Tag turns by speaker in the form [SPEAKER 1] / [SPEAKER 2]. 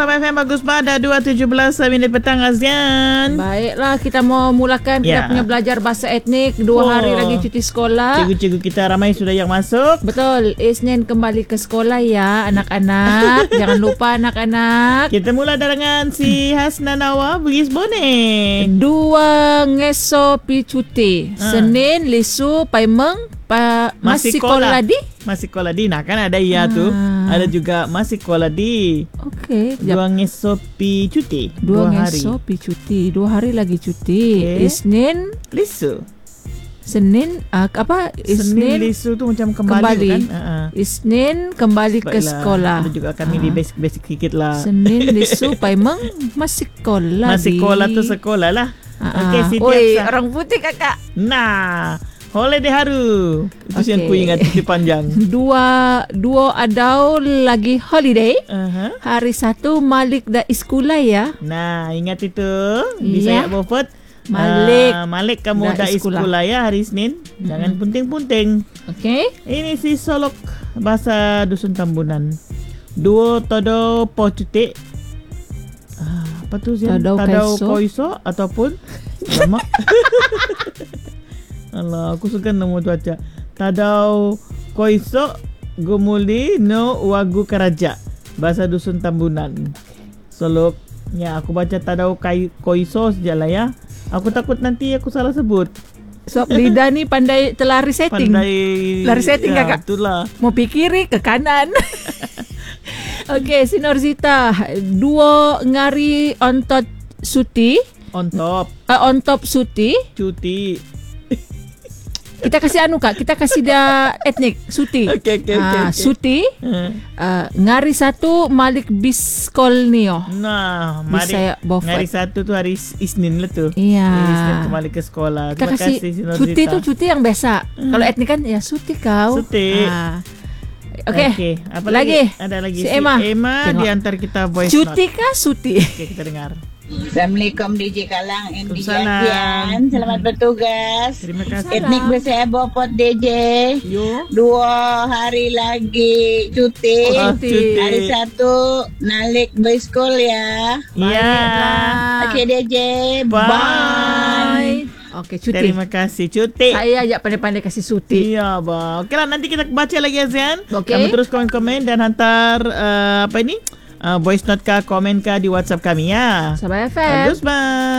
[SPEAKER 1] FM bagus pada 2.17 minit petang Azian.
[SPEAKER 2] Baiklah, kita mau mulakan kita punya belajar bahasa etnik. 2 hari lagi cuti sekolah.
[SPEAKER 1] Cikgu-cikgu kita ramai sudah yang masuk.
[SPEAKER 2] Betul, Isnin kembali ke sekolah ya anak-anak. Jangan lupa anak-anak.
[SPEAKER 1] Kita mula dengan si Hasna Nawa Bugis Bone.
[SPEAKER 2] 2 ngeso pi cuti. Senin lisu paimeng masih sekolah di?
[SPEAKER 1] Masih sekolah di. Nah kan ada tu. Ada juga masih sekolah di.
[SPEAKER 2] Okey.
[SPEAKER 1] 2 ngesopi cuti.
[SPEAKER 2] 2 ngesopi cuti. 2 hari lagi cuti. Isnin
[SPEAKER 1] lisu.
[SPEAKER 2] Senin apa?
[SPEAKER 1] Senin lisu tu macam kembali. Kan?
[SPEAKER 2] Isnin kembali ke sekolah.
[SPEAKER 1] Ada juga kami di basic sikit lah.
[SPEAKER 2] Senin lisu paimeng masih sekolah.
[SPEAKER 1] Masih sekolah tu sekolah lah.
[SPEAKER 2] Okey, setiap orang putih kakak.
[SPEAKER 1] Nah, holiday haru. Itu yang ku ingat cuti panjang.
[SPEAKER 2] Dua adau lagi holiday. Hari 1 Malik dah sekolah ya.
[SPEAKER 1] Nah, ingat itu. Bisa ya Bofot. Malik kamu dah sekolah ya hari Isnin. Jangan punting-punting.
[SPEAKER 2] Okey.
[SPEAKER 1] Ini si Solok bahasa Dusun Tambunan. 2 todo po cuti. Apa tu sih? Tadau koiso ataupun lama. Allah, aku suka nama cuaca. Tadau koiso gumuli no wagu karaja. Bahasa Dusun Tambunan. Solok. Ya, aku baca tadau koiso sajalah ya. Aku takut nanti aku salah sebut.
[SPEAKER 2] Sob lidah ni pandai telari setting. Lari setting ya, kakak.
[SPEAKER 1] Itulah.
[SPEAKER 2] Mau kiri ke kanan. Okey, si Norzita 2 ngari on top suti. On top suti. Cuti. Kita kasih Kak. Kita kasih dia etnik suti.
[SPEAKER 1] Okey.
[SPEAKER 2] Suti. Ngari 1 Malik biskolnio.
[SPEAKER 1] Nah, ngari 1 tu hari Isnin lah tu.
[SPEAKER 2] Iya.
[SPEAKER 1] Isnin kembali ke sekolah.
[SPEAKER 2] Terima kasih si Norzita. Cuti tu cuti yang biasa. Kalau etnik kan ya suti kau.
[SPEAKER 1] Suti. Okey. Apa lagi? Ada lagi si Emma di antar kita voice note.
[SPEAKER 2] Cuti kah suti?
[SPEAKER 1] Okey, kita dengar.
[SPEAKER 3] Assalamualaikum DJ Kalang and DJ Azian. Selamat bertugas.
[SPEAKER 1] Terima kasih.
[SPEAKER 3] Etnik bersaya Bopot DJ. 2 hari lagi cuti. Hari 1 Nalik bersekolah ya.
[SPEAKER 1] Ya.
[SPEAKER 3] Okey DJ.
[SPEAKER 2] Bye. Okey, cuti.
[SPEAKER 1] Terima kasih cuti.
[SPEAKER 2] Saya ajak pandai-pandai kasih cuti.
[SPEAKER 1] Iya, bang. Okeylah, nanti kita baca lagi Azian.
[SPEAKER 2] Okay.
[SPEAKER 1] Kamu terus komen-komen dan hantar voice note kah, komen kah di WhatsApp kami ya.
[SPEAKER 2] Sabah FM.
[SPEAKER 1] Bagus, bang.